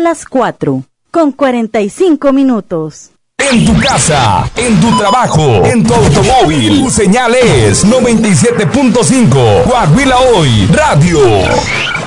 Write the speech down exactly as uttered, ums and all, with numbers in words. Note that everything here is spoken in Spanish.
las cuatro, con cuarenta y cinco minutos. En tu casa, en tu trabajo, en tu automóvil, tu señal es noventa y siete punto cinco. Coahuila Hoy Radio.